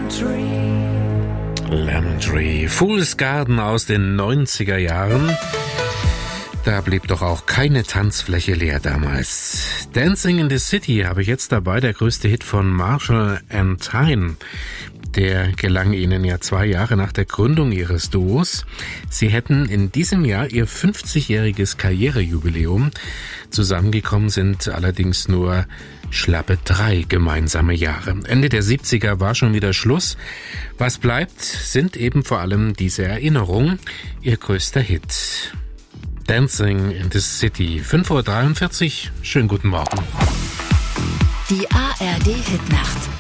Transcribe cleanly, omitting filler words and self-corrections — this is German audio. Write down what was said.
Lemon Tree, Fool's Garden aus den 90er Jahren. Da blieb doch auch keine Tanzfläche leer damals. Dancing in the City habe ich jetzt dabei, der größte Hit von Marshall and Tyne. Der gelang ihnen ja 2 Jahre nach der Gründung ihres Duos. Sie hätten in diesem Jahr ihr 50-jähriges Karrierejubiläum. Zusammengekommen sind allerdings nur schlappe 3 gemeinsame Jahre. Ende der 70er war schon wieder Schluss. Was bleibt, sind eben vor allem diese Erinnerungen. Ihr größter Hit. Dancing in the City. 5:43 Uhr. Schönen guten Morgen. Die ARD Hitnacht.